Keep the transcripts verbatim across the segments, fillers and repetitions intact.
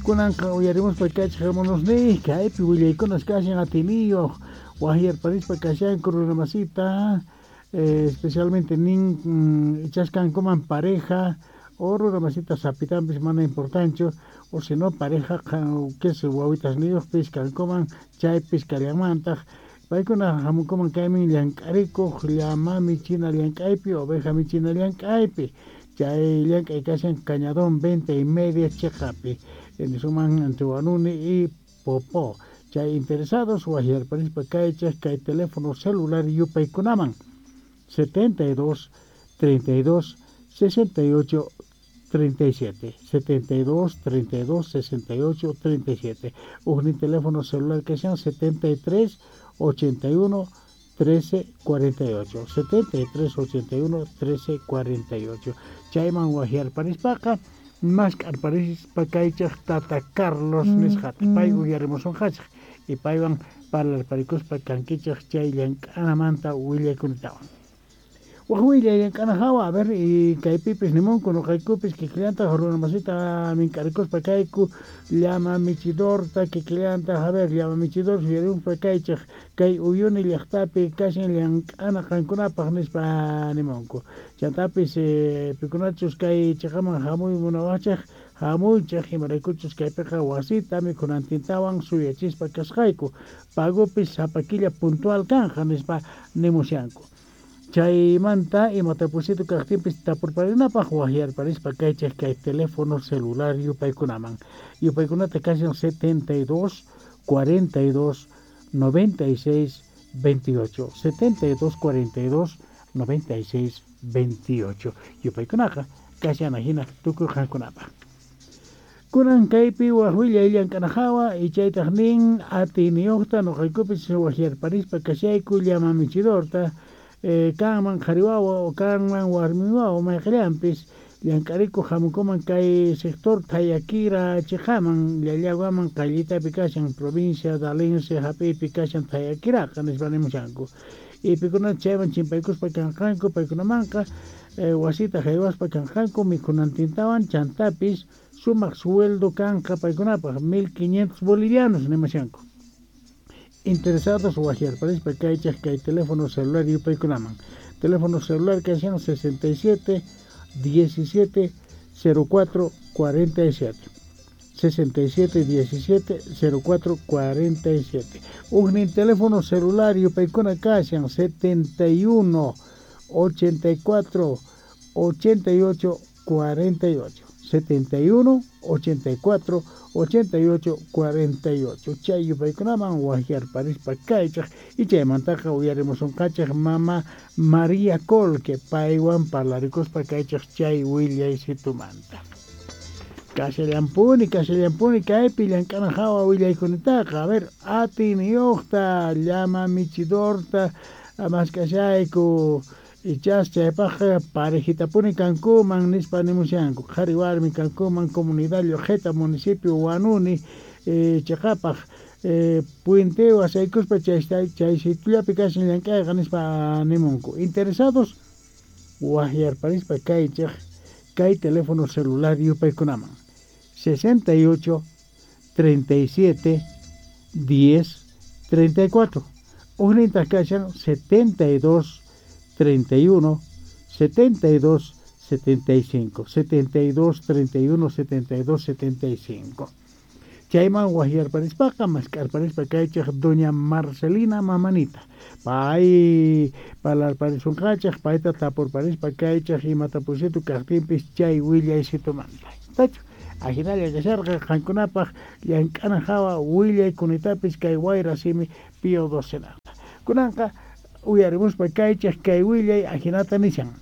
Kunanqa uyarimospa kachqamunosni kaypi willaykunas kashan atiniyuq wahyarparispa kashanku runamasita, eh, especialmente nin mm, ichasqankuman pareja o runamasita sapitanpis mana importancho o si no pareja que se wawitas niyuqpis kankuman chaypis kallanmantaq paykuna hamunkuman kaymi llank'arikuq llama michina llank'aypi oveja michina llank'aypi chay llank'ay kashan cañadón veinte y media chiqapi en suman antiwanuni y popó chay interesados wahyarparispa kaychaq kay teléfono celular yupaykunaman setenta y dos, treinta y dos, sesenta y ocho, treinta y siete, setenta y dos, treinta y dos, sesenta y ocho, treinta y siete. Un teléfono celular que sean setenta y tres, ochenta y uno, trece, cuarenta y ocho, setenta y tres, ochenta y uno, trece, cuarenta y ocho. Chayman wahyarparispaqa más arparispa kaychaq tata Carlos nisqata pay uyarimusun hachaq y paywan parlarparikuspa kankichaq chay llank'anamanta willaykunatawan. Wahwilla llank'ana hawa a ver y kaypipis nimunku nuqaykupis kikillanta runamasita mink'arikuspa kayku llama michidorta kikillanta a ver llama michidor suyarimuspa kaychaq kay uyuni llaqtapi kashan llank'ana qankunapaq nispa nimunku chantapis eh, pikunachus kay chaqaman hamuy munawachaq hamuychaq imaraykuchus kaypiqa wasita mikhunantintawan suyachispa kasqayku pagupis hapakilla puntual kanja nispa nimusyanku. Chaymanta imatapusitu kaqtinpis tapurparinapaq wahyarparispa kaychaq kay teléfono celular yupaykunaman yupaykunata kashan setenta y dos, cuarenta y dos, noventa y seis, veintiocho, setenta y dos, cuarenta y dos, noventa y seis, veintiocho yupaykunaqa kashan ajina tukuqankunapaq. Kunan kaypi wahwilla llank'ana hawa y chaytaq nin atiniyuqta nuqaykupis wahyarparispa kashayku llama michidorta eh, kanman qhariwawa o kanman warmiwawa mayqillanpis llank'ariku hamunkuman kay sector Tayakira chiqaman llallawaman qallitapi kashan provincia Dalencia hapiypi kashan Tayakiraqa nispa nimushanku y pikuna chayman chimpaykuspa kanqanku paykunamanqa eh, wasita haywaspa kanqanku mikhunantintawan chantapis sumaq sueldo kanqa paykunapaq mil quinientos bolivianos nimashanku. Interesados wahyarparispa kaychaq kay teléfono celular yupaykunaman teléfono celular kashan sesenta y siete, diecisiete, cero cuatro, cuarenta y siete sesenta y siete, diecisiete, cero cuatro, cuarenta y siete. Un teléfono celular yupaykuna kashan setenta y uno, ochenta y cuatro, ochenta y ocho, cuarenta y ocho setenta y uno, ochenta y cuatro, ochenta y ocho, cuarenta y ocho. Chay yupaykunaman wahyarparispa kaychaq y chaymantaqa uyarimusun kachaq mama María Colque paywan parlarikuspa kaychaq chay willaysitumanta. Kashallampuni, kashallampuni kaypi llank'ana hawa willaykunitaqa a ver atiniyuqta llama michidorta amas kashayku ichas chaypaqa parejitapuni kankuman nispa nimusyanku qhari warmi kankuman comunidad Llojeta municipio Wanuni eh, chaqapaq eh, puenteo asaykuspa chay chay sitiollapi kashan llank'ayqa nispa nimunku interesados wahyarparispa kaychaq kay teléfono celular yupaykunaman sesenta y ocho, treinta y siete, diez, treinta y cuatro ugnintaq kashan setenta y dos, treinta y uno, setenta y dos, setenta y cinco setenta y dos, treinta y uno, setenta y dos, setenta y cinco. Chayman wahyarparispaqa maskarparispa kaychaq doña Marcelina Mamanita pay parlarparisunqachaq payta tapurparispa kaychaq imatapusitu kaqtinpis chay willaysitumanta tachu ajinalla kasharqa qankunapaq llank'ana hawa willaykunitapis kay wayra simi Pío docenata kunanqa uyarimuspa kaychaq kay willay ajinata nishan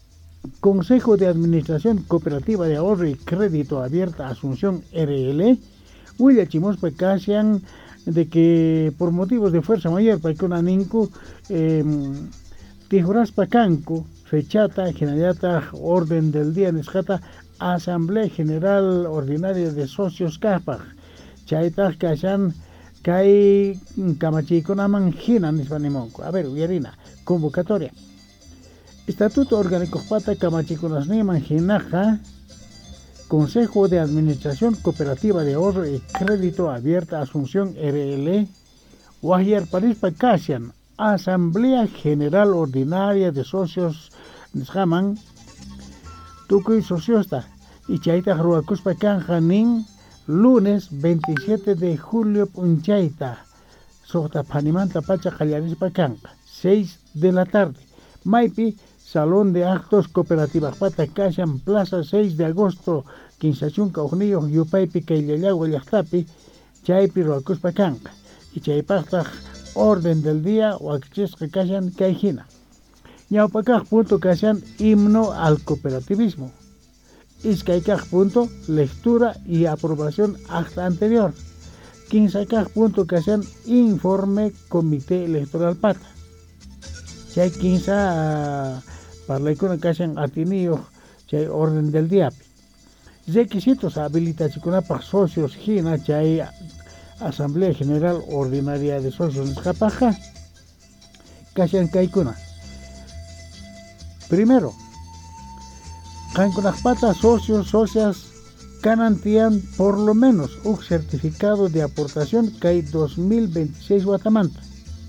Consejo de Administración Cooperativa de Ahorro y Crédito Abierta Asunción R L willachimuspa kashan de que por motivos de fuerza mayor paykuna ninku eh, tijuraspa kanku fechata generata orden del día nisqata Asamblea General Ordinaria de Socios Kapaq chaytaq kashan kay kamachiykunaman hina nispa nimunku a ver uyarina convocatoria Estatuto Orgánico Pata Kamachikunas Niman Hinaja Consejo de Administración Cooperativa de Ahorro y Crédito Abierta Asunción R L, Guajiar Parispa Casian, Asamblea General Ordinaria de Socios Nishaman, Tukuy Sociosta, y Chaita Ruacuspa Canjanin, lunes veintisiete de julio Punchaita, Sota Panimanta Pacha Callarispa Canca, seis de la tarde. Maipi, Salón de Actos Cooperativa Pata Casian, Plaza seis de agosto, Quinzachunca Ujniyo, Yupaipi Kailelago Yachtapi, Chaipi Ruacuspa Canca, y Chaipasta Orden del Día, Huaquichesca Casian Caijina. Ñaupacaj punto Casian, himno al cooperativismo. Iscaicaj punto, lectura y aprobación acta anterior. Quinzacaj punto Casian, informe Comité Electoral Pata. Chay quinza parlaycuna Casian atiniyo, chay orden del día. Requisitos habilitachikunapaj socios hina, chay Asamblea General Ordinaria de Socios Nisqapaja, Casian Kaikuna. Primero, Canconajpata socios, socias, canantian por lo menos un certificado de aportación que hay dos mil veintiséis Guatamanta.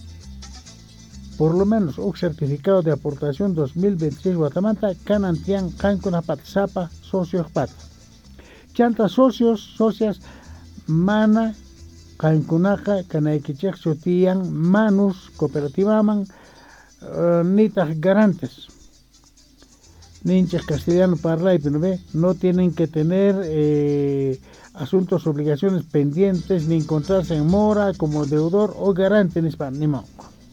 Por lo menos un certificado de aportación dos mil veintiséis Guatamanta, canantian, Canconajpata, Zapa, socios pata. Chanta socios, socias, mana, Cancunaja, Canaiquichek, Sotian, Manus, Cooperativaman, uh, Nitas Garantes. Ninches castellano parla y no tienen que tener eh, asuntos, obligaciones pendientes, ni encontrarse en mora como deudor o garante en español.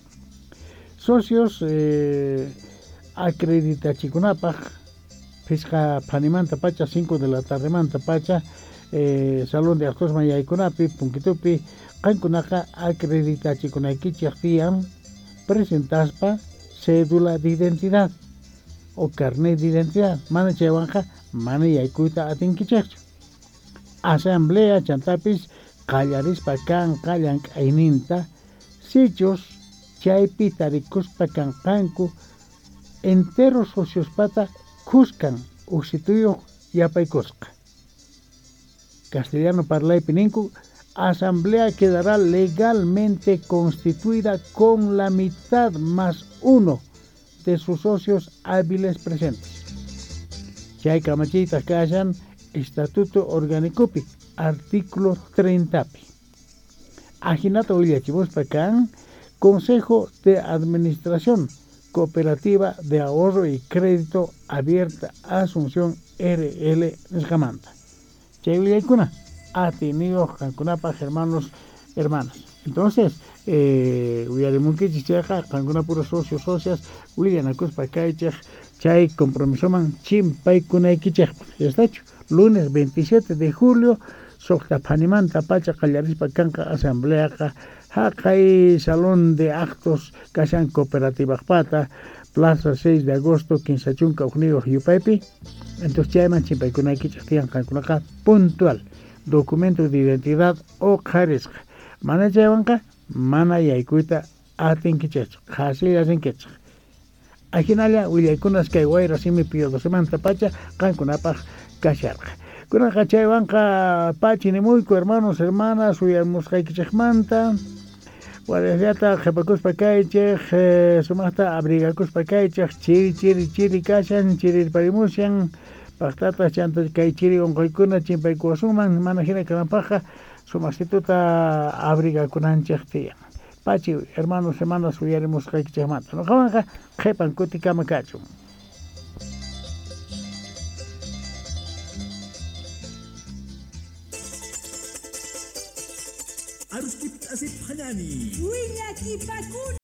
Socios, eh, acredita Chikunapaj, Pisca Panimanta Pacha, cinco de la tarde Manta Pacha, eh, Salón de Actos Mayaykunapi, Punkitupi, Cancunaja, acredita Chikunaikichiastian, presentaspa, cédula de identidad o carnet de identidad, mana chewanja, mana yaikuita atinkichekcho. Asamblea chantapis, callarispa can callan aininta, sitios, chaypi tarikuspa can cancu, enteros socios pata, cuscan, uxituyo yapaikusca. Castellano parlay pininku, asamblea quedará legalmente constituida con la mitad más uno de sus socios hábiles presentes. Chay Camachita Cayan, Estatuto Orgánico, artículo treinta. Aginato Uliachibuspacan, Consejo de Administración Cooperativa de Ahorro y Crédito Abierta Asunción R L Niscamanta. Chay Uliachuna, Ateneo Cancunapa, hermanos, hermanas. Entonces, eh, Uyarimunki Chicheja, Cancuna puros socios, socias, William Acuspa Kaichech, Chay Compromisoman, Chim Paikunai Kichech. Ya está hecho. Lunes veintisiete de julio, Sokta Panimanta Pacha Callarispa Canca Asamblea, Hakai Salón de Actos, Casan Cooperativa Pata, Plaza seis de agosto, Quinzachunca, Ujniyo, Yupaipi. Entonces, Chayman Chim Paikunai Kichech, Cancuna puntual. Documento de identidad o Jaresca. Mana Chavanka, Mana Yaikuita, Atinkichech, Hasi Azinkech. Ajinalia, Williakunas Kaiwaira, Simi Pio, Semanta Pacha, Cancunapa, Cacharca. Kuna Cachaivanka, Pachi Nemuico, hermanos, hermanas, Uyarmus Haikichemanta, Guardiata, Jepacus Pacaichech, Sumasta, Abrigacus Pacaichech, Chiri, Chiri, Chiri, Cachan, Chiri Parimusian, Pastata, Chantas, Kaichiri, Oncoicuna, Chimpaicuasuman, Manajina Canampaja, Sumastituta abriga con anchastia. Pachi, hermanos, hermanas, huyaremos que chamata. No jamás, jepan cutica macacho. Arus kip asip hanani. Willa kipakuna.